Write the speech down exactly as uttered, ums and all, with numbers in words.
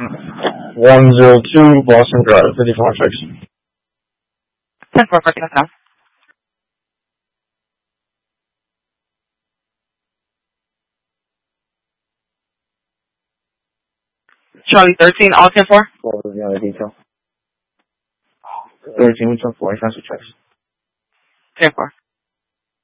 one zero two Boston Drive, fifty-four six. ten four, parking now. Charlie thirteen, all ten four. What was the other detail? thirteen, we took four, that's a choice. ten four.